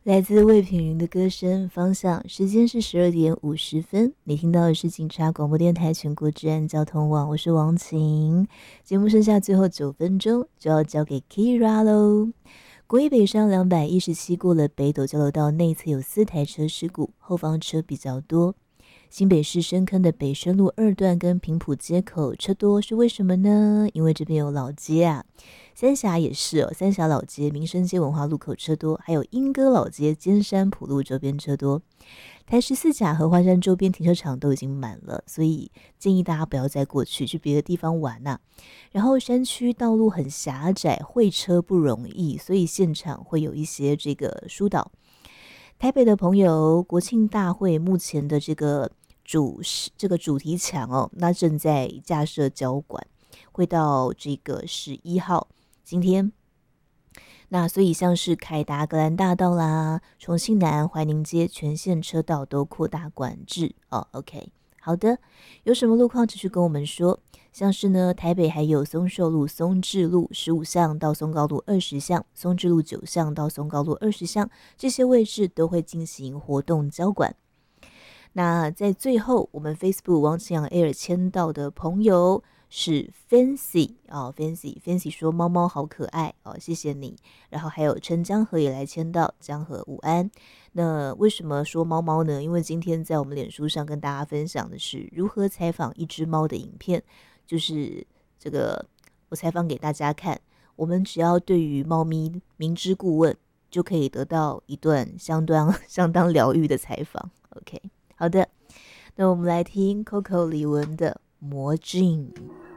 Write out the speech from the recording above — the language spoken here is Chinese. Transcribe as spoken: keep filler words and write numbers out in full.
来自魏品云的歌声，方向时间是十二点五十分。你听到的是警察广播电台全国治安交通网，我是王晴。节目剩下最后九分钟，就要交给 Kira 喽。国一北上两百一十七过了北斗交流道内侧有四台车事故，后方车比较多。新北市深坑的北深路二段跟平埔街口车多是为什么呢？因为这边有老街啊。三峡也是哦，三峡老街、民生街文化路口车多，还有莺歌老街、尖山埔路周边车多。台十四甲合欢山周边停车场都已经满了，所以建议大家不要再过去，去别的地方玩啊。然后山区道路很狭窄，会车不容易，所以现场会有一些这个疏导。台北的朋友，国庆大会目前的这个主这个主题墙哦，那正在架设交管，会到这个十一号。今天，那所以像是凯达格兰大道啦、重庆南、怀宁街全线车道都扩大管制哦。OK， 好的，有什么路况持续跟我们说。像是呢，台北还有松寿路、松智路十五巷到松高路二十巷，松智路九巷到松高路二十巷，这些位置都会进行活动交管。那在最后，我们 Facebook 王启阳 Air 签到的朋友是 Fancy 哦 ，Fancy Fancy 说猫猫好可爱哦，谢谢你。然后还有陈江河也来签到，江河午安。那为什么说猫猫呢？因为今天在我们脸书上跟大家分享的是如何采访一只猫的影片，就是这个我采访给大家看。我们只要对于猫咪明知故问，就可以得到一段相当相当疗愈的采访。OK。好的，那我们来听 Coco 李玟的《魔镜》。